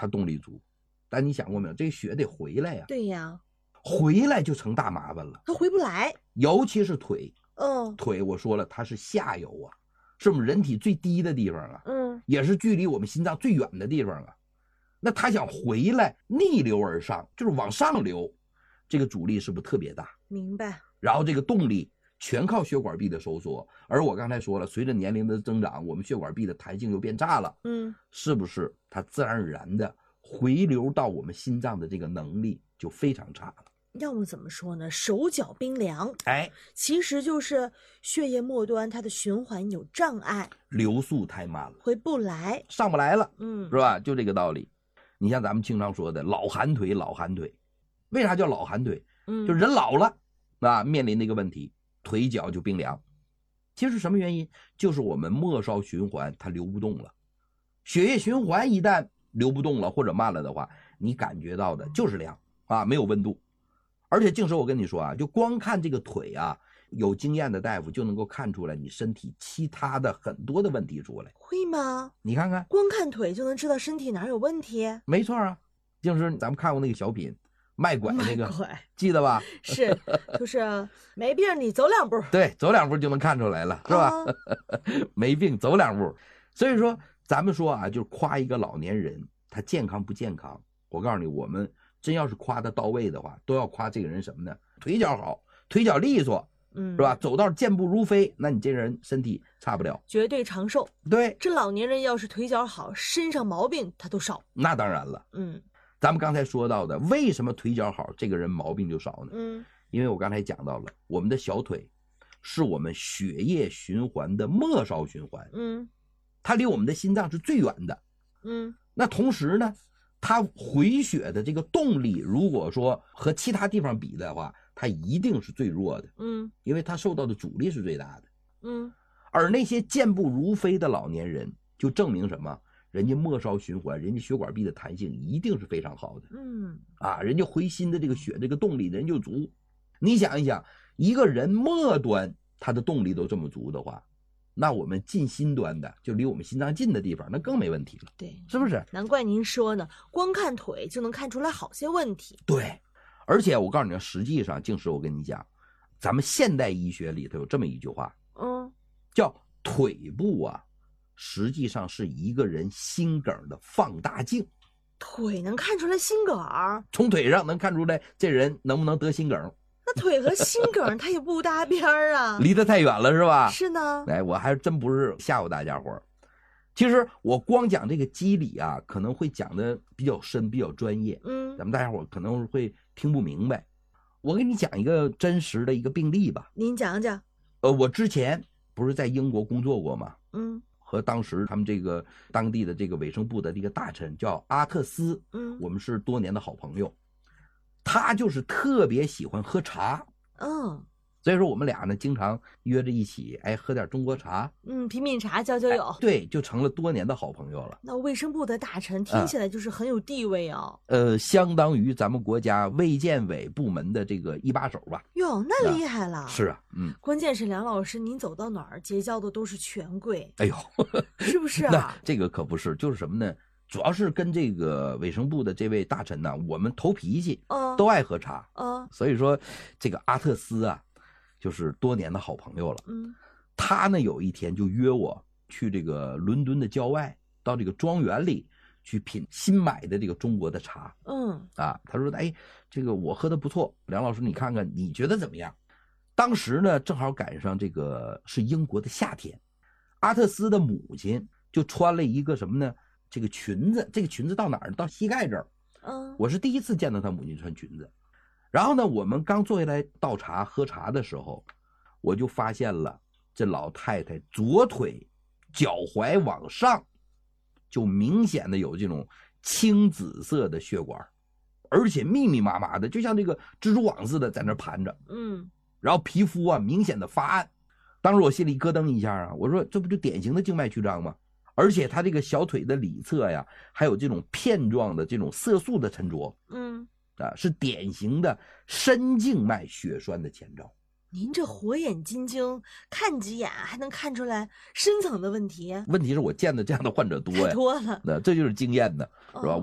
它动力足。但你想过没有，这血得回来呀。 对呀， 回来就成大麻烦了， 它回不来。 尤其是腿。 嗯， 腿我说了，它是下游啊，是我们人体最低的地方啊，也是距离我们心脏最远的地方啊。那它想回来逆流而上，就是往上流，这个阻力是不是特别大？ 明白。 然后这个动力全靠血管壁的收缩，而我刚才说了，随着年龄的增长，我们血管壁的弹性又变差了，是不是它自然而然的回流到我们心脏的这个能力就非常差了？ 要么怎么说呢？手脚冰凉，其实就是血液末端它的循环有障碍， 流速太慢了， 回不来， 上不来了，是吧？就这个道理。你像咱们经常说的老寒腿，老寒腿，为啥叫老寒腿？就人老了啊，面临的一个问题，腿脚就冰凉。其实什么原因？就是我们末梢循环它流不动了，血液循环一旦流不动了或者慢了的话，你感觉到的就是凉啊，没有温度。而且静时我跟你说啊，就光看这个腿啊，有经验的大夫就能够看出来你身体其他的很多的问题出来。 会吗？ 你看看， 光看腿就能知道身体哪有问题？ 没错啊，静时咱们看过那个小品卖拐那个，记得吧？ 是，就是没病你走两步， 对，走两步就能看出来了，是吧？没病走两步。所以说咱们说啊，就是夸一个老年人他健康不健康，我告诉你，我们真要是夸他到位的话，都要夸这个人什么呢？腿脚好，腿脚利索，是吧？走道健步如飞，那你这人身体差不了， 绝对长寿。对，这老年人要是腿脚好，身上毛病他都少。 那当然了，咱们刚才说到的，为什么腿脚好，这个人毛病就少呢？因为我刚才讲到了，我们的小腿是我们血液循环的末梢循环，它离我们的心脏是最远的，那同时呢，它回血的这个动力，如果说和其他地方比的话，它一定是最弱的，因为它受到的阻力是最大的，而那些健步如飞的老年人，就证明什么？人家末梢循环，人家血管壁的弹性一定是非常好的，人家回心的这个血这个动力人就足。你想一想，一个人末端他的动力都这么足的话，那我们近心端的，就离我们心脏近的地方，那更没问题了， 对， 是不是？ 难怪您说呢，光看腿就能看出来好些问题。 对，而且我告诉你，实际上静时我跟你讲，咱们现代医学里头有这么一句话，叫腿部啊，实际上是一个人心梗的放大镜。 腿能看出来心梗？ 从腿上能看出来这人能不能得心梗。 那腿和心梗它也不搭边啊， 离得太远了是吧？ 是呢。 我还真不是吓唬大家伙。其实我光讲这个机理啊，可能会讲的比较深，比较专业，咱们大家伙可能会听不明白。我给你讲一个真实的一个病例吧。 您讲讲。 我之前不是在英国工作过吗？和当时他们这个当地的这个卫生部的这个大臣叫阿特斯，我们是多年的好朋友。他就是特别喜欢喝茶，所以说我们俩呢经常约着一起，喝点中国茶， 品品茶，交交友， 对，就成了多年的好朋友了。 那卫生部的大臣听起来就是很有地位啊， 相当于咱们国家卫健委部门的这个一把手吧。 哟，那厉害了。 是啊， 关键是梁老师，您走到哪儿结交的都是权贵， 哎呦， 是不是啊？ 那这个可不是，就是什么呢？主要是跟这个卫生部的这位大臣呢，我们投脾气，都爱喝茶，所以说这个阿特斯啊，就是多年的好朋友了。他呢有一天就约我去这个伦敦的郊外，到这个庄园里去品新买的这个中国的茶。他说，这个我喝的不错，梁老师你看看，你觉得怎么样？当时呢正好赶上这个是英国的夏天，阿特斯的母亲就穿了一个什么呢？这个裙子，这个裙子到哪儿？到膝盖这儿。我是第一次见到他母亲穿裙子。然后呢，我们刚坐下来倒茶喝茶的时候，我就发现了这老太太左腿脚踝往上就明显的有这种青紫色的血管，而且密密麻麻的，就像这个蜘蛛网似的在那盘着。然后皮肤啊明显的发暗。当时我心里咯噔一下啊，我说这不就典型的静脉曲张吗？而且他这个小腿的里侧呀，还有这种片状的这种色素的沉着，是典型的深静脉血栓的前兆。 您这火眼金睛，看几眼还能看出来深层的问题？ 问题是我见的这样的患者多呀， 太多了， 那这就是经验呢，是吧？